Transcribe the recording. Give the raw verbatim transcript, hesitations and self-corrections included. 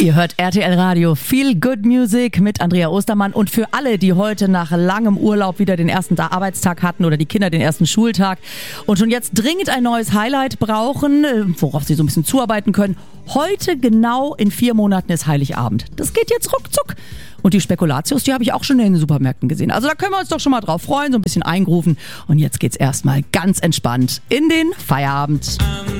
Ihr hört R T L Radio Feel Good Music mit Andrea Ostermann. Und für alle, die heute nach langem Urlaub wieder den ersten Arbeitstag hatten oder die Kinder den ersten Schultag und schon jetzt dringend ein neues Highlight brauchen, worauf sie so ein bisschen zuarbeiten können, heute genau in vier Monaten ist Heiligabend. Das geht jetzt ruckzuck. Und die Spekulatius, die habe ich auch schon in den Supermärkten gesehen. Also da können wir uns doch schon mal drauf freuen, so ein bisschen eingrufen. Und jetzt geht's erstmal ganz entspannt in den Feierabend.